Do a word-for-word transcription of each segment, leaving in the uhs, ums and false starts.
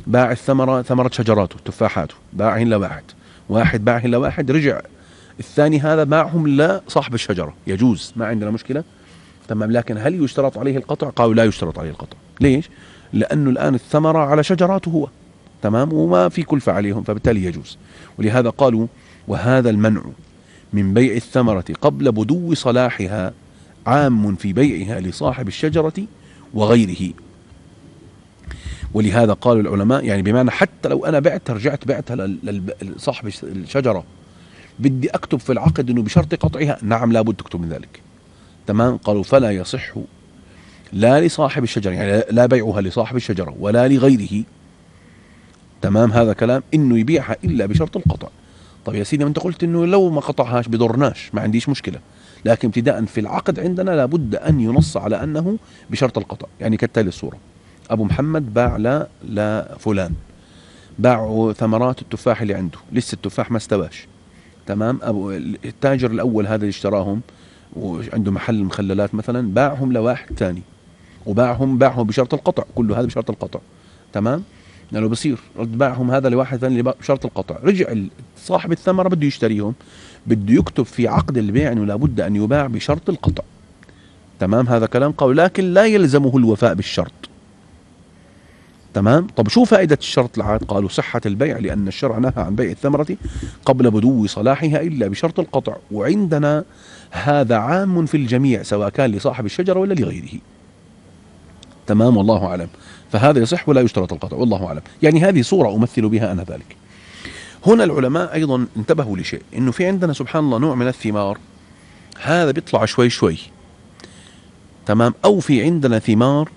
باع الثمرة، ثمرة شجراته تفاحاته، باعهن لواحد، واحد باعهن لواحد، رجع الثاني هذا باعهم لصاحب الشجرة، يجوز، ما عندنا مشكلة. تمام. لكن هل يشترط عليه القطع؟ قالوا لا يشترط عليه القطع. ليش؟ لأنه الآن الثمرة على شجراته هو، تمام، وما في كلفة عليهم، فبالتالي يجوز. ولهذا قالوا وهذا المنع من بيع الثمرة قبل بدو صلاحها عام في بيعها لصاحب الشجرة وغيره. ولهذا قالوا العلماء يعني بمعنى حتى لو أنا بعت رجعت بعتها لصاحب الشجرة بدي أكتب في العقد أنه بشرط قطعها، نعم لابد تكتب من ذلك. تمام. قالوا فلا يصح لا لصاحب الشجرة، يعني لا بيعها لصاحب الشجرة ولا لغيره، تمام، هذا كلام، انه يبيعها الا بشرط القطع. طيب يا سيدي انت قلت انه لو ما قطعهاش بضرناش، ما عنديش مشكلة، لكن ابتداء في العقد عندنا لابد ان ينص على انه بشرط القطع. يعني كالتالي الصورة: ابو محمد باع لا لفلان، باعوا ثمرات التفاح اللي عنده، لسه التفاح ما استواش، تمام. ابو التاجر الاول هذا اللي اشتراهم وعنده محل مخللات مثلا، باعهم لواحد ثاني وباعهم باعهم بشرط القطع، كله هذا بشرط القطع، تمام. لانه بصير رد باعهم هذا لواحد ثاني بشرط القطع، رجع صاحب الثمره بده يشتريهم، بده يكتب في عقد البيع انه لابد ان يباع بشرط القطع، تمام، هذا كلام قوي، لكن لا يلزمه الوفاء بالشرط، تمام. طب شو فائدة الشرط العاد؟ قالوا صحة البيع، لأن الشرع نهى عن بيع الثمرة قبل بدو صلاحها إلا بشرط القطع، وعندنا هذا عام في الجميع سواء كان لصاحب الشجرة ولا لغيره، تمام، والله أعلم. فهذا يصح ولا يشترط القطع، والله أعلم. يعني هذه صورة أمثل بها أنا ذلك. هنا العلماء أيضا انتبهوا لشيء، إنه في عندنا سبحان الله نوع من الثمار هذا بيطلع شوي شوي، تمام، أو في عندنا ثمار،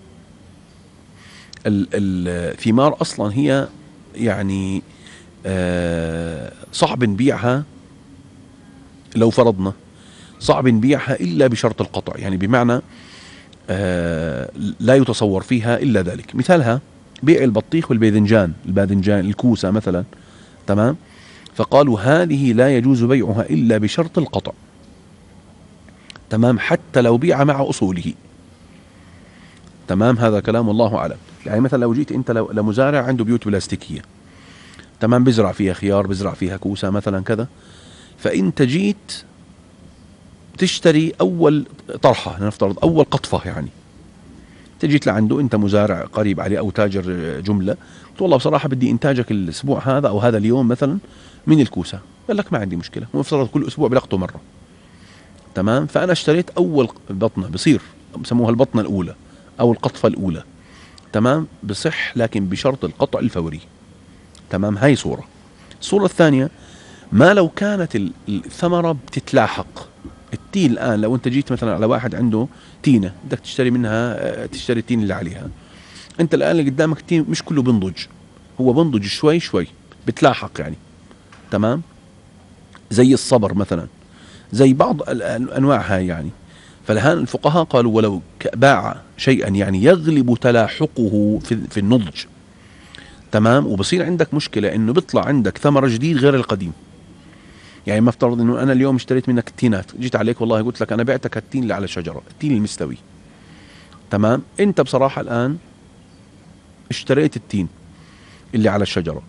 الثمار أصلا هي يعني آه صعب نبيعها، لو فرضنا صعب نبيعها إلا بشرط القطع، يعني بمعنى آه لا يتصور فيها إلا ذلك. مثالها بيع البطيخ والباذنجان، الباذنجان الكوسة مثلا، تمام. فقالوا هذه لا يجوز بيعها إلا بشرط القطع، تمام، حتى لو بيع مع أصوله، تمام، هذا كلام الله أعلم. يعني مثلا لو جيت أنت لمزارع عنده بيوت بلاستيكية، تمام، بزرع فيها خيار، بزرع فيها كوسة مثلا كذا، فأنت جيت تشتري أول طرحة، نفترض أول قطفة، يعني تجيت لعنده أنت مزارع قريب عليه أو تاجر جملة، قلت والله بصراحة بدي إنتاجك الأسبوع هذا أو هذا اليوم مثلا من الكوسة، قال لك ما عندي مشكلة، مفترض كل أسبوع بلقطه مرة، تمام. فأنا اشتريت أول بطنة، بصير بسموها البطنة الأولى أو القطفة الأولى، تمام، بصح، لكن بشرط القطع الفوري، تمام. هاي صورة. الصورة الثانية: ما لو كانت الثمرة بتتلاحق، التين الآن لو أنت جيت مثلا على واحد عنده تينة بدك تشتري منها، تشتري التين اللي عليها، أنت الآن اللي قدامك التين مش كله بنضج، هو بنضج شوي شوي بتلاحق يعني، تمام، زي الصبر مثلا، زي بعض الأنواع هاي يعني. فالآن الفقهاء قالوا ولو باع شيئا يعني يغلب تلاحقه في, في النضج، تمام، وبصير عندك مشكلة إنه بيطلع عندك ثمرة جديد غير القديم. يعني ما افترض إنه أنا اليوم اشتريت منك التينات، جيت عليك والله قلت لك أنا بعتك التين اللي على الشجرة، التين المستوي، تمام. أنت بصراحة الآن اشتريت التين اللي على الشجرة،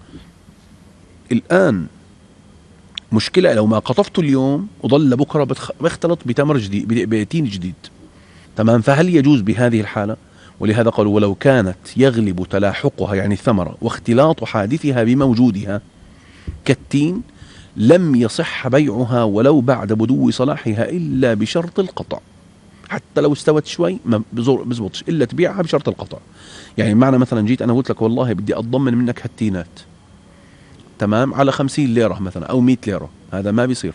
الآن مشكلة لو ما قطفته اليوم وظل بكرة بيختلط بتمر جديد، بتين جديد، تمام. فهل يجوز بهذه الحالة؟ ولهذا قالوا ولو كانت يغلب تلاحقها يعني الثمرة واختلاط حادثها بموجودها كالتين لم يصح بيعها ولو بعد بدو صلاحها إلا بشرط القطع، حتى لو استوت شوي ما بزبطش إلا تبيعها بشرط القطع. يعني معنى مثلا جيت أنا قلت لك والله بدي أتضمن منك هالتينات، تمام، على خمسين ليرة مثلا أو مئة ليرة، هذا ما بيصير،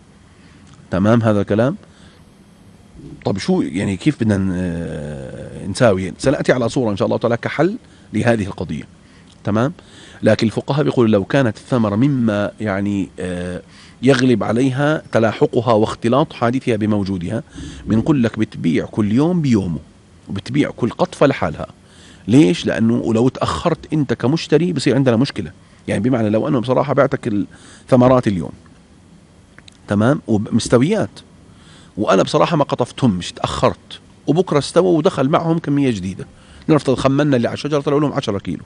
تمام، هذا الكلام. طب شو يعني كيف بدنا نساوي؟ سنأتي على صورة إن شاء الله تعالى كحل لهذه القضية، تمام. لكن الفقهاء بيقولوا لو كانت الثمرة مما يعني يغلب عليها تلاحقها واختلاط حادثها بموجودها، بنقول لك بتبيع كل يوم بيومه وبتبيع كل قطفة لحالها. ليش؟ لأنه لو تأخرت أنت كمشتري بصير عندنا مشكلة. يعني بمعنى لو أنا بصراحة بعتك الثمرات اليوم، تمام، ومستويات، وأنا بصراحة ما قطفتهم، مش تأخرت، وبكرة استووا ودخل معهم كمية جديدة، نفترض خمنا اللي على الشجرة طلعوا لهم عشرة كيلو،